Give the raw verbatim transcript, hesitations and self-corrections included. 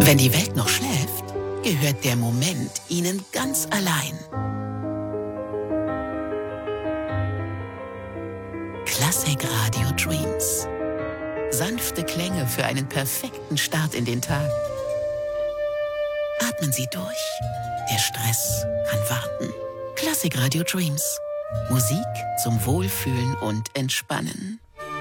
Wenn die Welt noch schläft, gehört der Moment Ihnen ganz allein. Klassik Radio Dreams. Sanfte Klänge für einen perfekten Start in den Tag. Atmen Sie durch. Der Stress kann warten. Klassik Radio Dreams. Musik zum Wohlfühlen und Entspannen.